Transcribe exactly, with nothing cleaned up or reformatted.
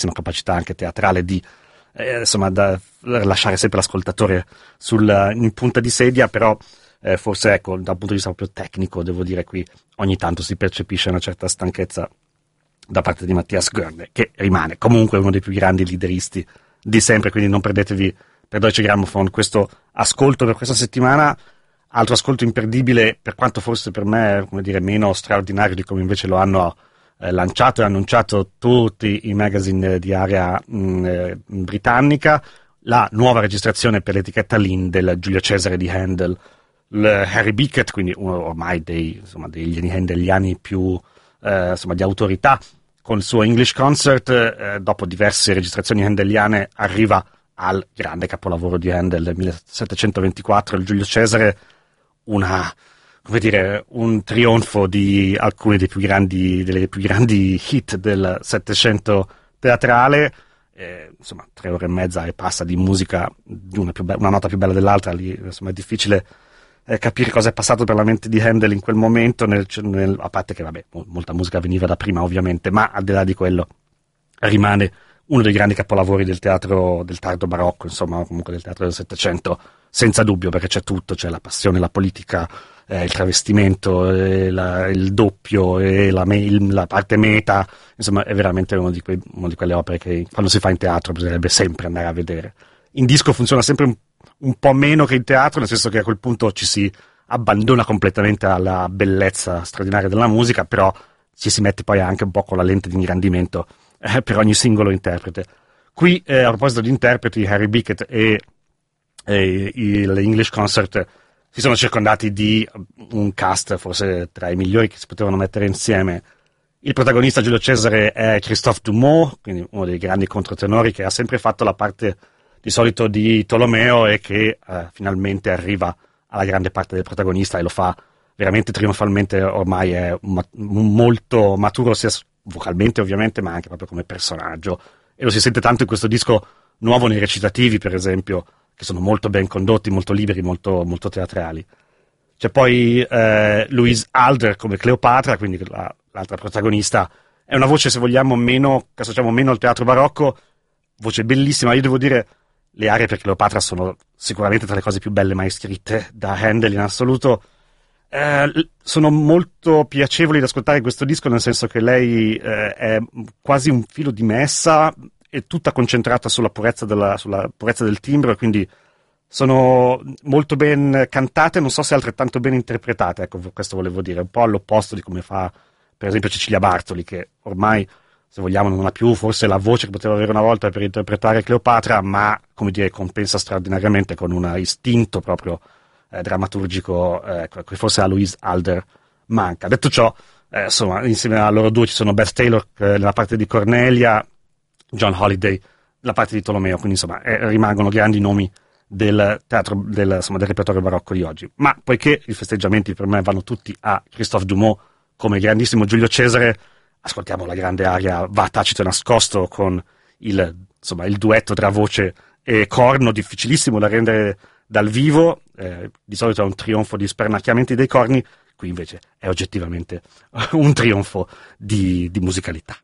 grandissima capacità anche teatrale di eh, insomma da lasciare sempre l'ascoltatore sul, in punta di sedia, però eh, forse ecco dal punto di vista proprio tecnico devo dire qui ogni tanto si percepisce una certa stanchezza da parte di Mattias Görne, che rimane comunque uno dei più grandi lideristi di sempre, quindi non perdetevi per Deutsche Grammophon questo ascolto per questa settimana. Altro ascolto imperdibile, per quanto forse per me come dire meno straordinario di come invece lo hanno eh, lanciato e annunciato tutti i magazine di area mh, eh, britannica, la nuova registrazione per l'etichetta Lin del Giulio Cesare di Handel, il Harry Bickett, quindi uno ormai dei, insomma, degli handeliani più eh, insomma, di autorità, con il suo English Concert, eh, dopo diverse registrazioni handeliane arriva al grande capolavoro di Handel del millesettecentoventiquattro, il Giulio Cesare, una, come dire, un trionfo di alcuni dei più grandi, delle più grandi hit del Settecento teatrale, eh, insomma, tre ore e mezza e passa di musica, di una, più be- una nota più bella dell'altra, lì insomma è difficile eh, capire cosa è passato per la mente di Handel in quel momento, nel, nel, a parte che vabbè, molta musica veniva da prima ovviamente, ma al di là di quello rimane uno dei grandi capolavori del teatro del tardo barocco, insomma, comunque del teatro del Settecento, senza dubbio, perché c'è tutto, c'è la passione, la politica, eh, il travestimento, eh, la, il doppio, e la, me, il, la parte meta, insomma, è veramente uno di, quei, uno di quelle opere che quando si fa in teatro bisognerebbe sempre andare a vedere. In disco funziona sempre un, un po' meno che in teatro, nel senso che a quel punto ci si abbandona completamente alla bellezza straordinaria della musica, però ci si mette poi anche un po' con la lente di ingrandimento eh, per ogni singolo interprete. Qui, eh, a proposito di interpreti, Harry Bickett e, e l'English Concert si sono circondati di un cast forse tra i migliori che si potevano mettere insieme. Il protagonista Giulio Cesare è Christophe Dumont, quindi uno dei grandi controtenori che ha sempre fatto la parte di solito di Tolomeo e che eh, finalmente arriva alla grande parte del protagonista e lo fa veramente trionfalmente, ormai è ma- molto maturo sia vocalmente ovviamente ma anche proprio come personaggio, e lo si sente tanto in questo disco nuovo nei recitativi per esempio, che sono molto ben condotti, molto liberi, molto, molto teatrali. C'è poi eh, Louise Alder come Cleopatra, quindi la, l'altra protagonista, è una voce se vogliamo meno, che associamo meno al teatro barocco, voce bellissima. Io devo dire, le arie per Cleopatra sono sicuramente tra le cose più belle mai scritte da Handel in assoluto. Eh, sono molto piacevoli da ascoltare questo disco, nel senso che lei eh, è quasi un filo di messa, è tutta concentrata sulla purezza, della, sulla purezza del timbro, quindi sono molto ben cantate, non so se altrettanto ben interpretate, ecco, questo volevo dire, un po' all'opposto di come fa per esempio Cecilia Bartoli, che ormai, se vogliamo, non ha più forse la voce che poteva avere una volta per interpretare Cleopatra, ma, come dire, compensa straordinariamente con un istinto proprio eh, drammaturgico eh, che forse a Louise Alder manca. Detto ciò, eh, insomma, insieme a loro due ci sono Beth Taylor eh, nella parte di Cornelia, John Holiday la parte di Tolomeo, quindi insomma eh, rimangono grandi nomi del teatro, del, insomma, del repertorio barocco di oggi. Ma poiché i festeggiamenti per me vanno tutti a Christophe Dumont come grandissimo Giulio Cesare, ascoltiamo la grande aria Va tacito e nascosto, con il, insomma, il duetto tra voce e corno, difficilissimo da rendere dal vivo, eh, di solito è un trionfo di spernacchiamenti dei corni, qui invece è oggettivamente un trionfo di, di musicalità.